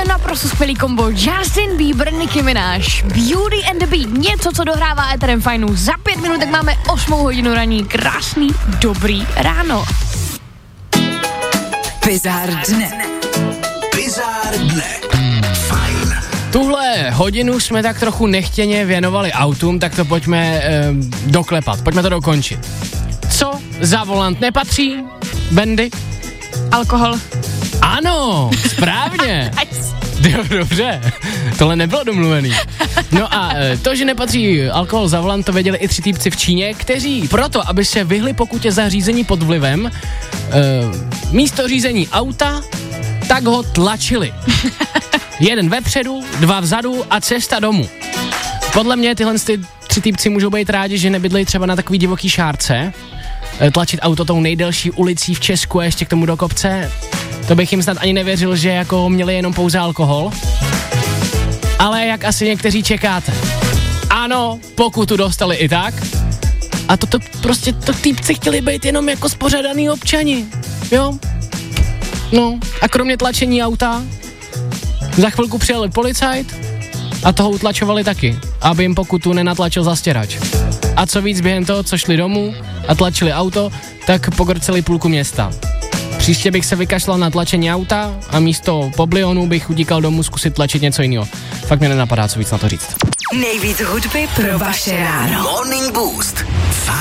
naprosto skvělý kombo. Justin Bieber, Nicki Minaj, Beauty and the Beat. Něco, co dohrává éterem fajnu. Za 5 minutek máme 8 hodinu raní. Krásný, dobrý ráno. Bizár dne. Bizár dne. Fajn. Tuhle hodinu jsme tak trochu nechtěně věnovali autům, tak to pojďme doklepat, pojďme to dokončit. Co za volant nepatří, Bendy? Alkohol. Ano, správně. Dobře, tohle nebylo domluvený. No a to, že nepatří alkohol za volant, to věděli i 3 týpci v Číně, kteří proto, aby se vyhli pokutě za řízení pod vlivem, místo řízení auta, tak ho tlačili. 1 vepředu, 2 vzadu a cesta domů. Podle mě tyhle 3 týpci můžou být rádi, že nebydlejí třeba na takový divoký šárce, tlačit auto tou nejdelší ulicí v Česku a ještě k tomu do kopce. To bych jim snad ani nevěřil, že jako měli jenom pouze alkohol. Ale jak asi někteří čekáte. Ano, pokutu dostali i tak. A to týpci chtěli být jenom jako spořádaný občani. Jo? No, a kromě tlačení auta, za chvilku přijel policajt a toho utlačovali taky, aby jim pokutu nenatlačil zastěrač. A co víc, během toho, co šli domů a tlačili auto, tak pogrceli půlku města. Příště bych se vykašlal na tlačení auta a místo poblionu bych utíkal domů zkusit tlačit něco jiného. Fakt mě nenapadá, co víc na to říct. Nejvíc hudby pro vaše ráno. Morning Boost. Fajn.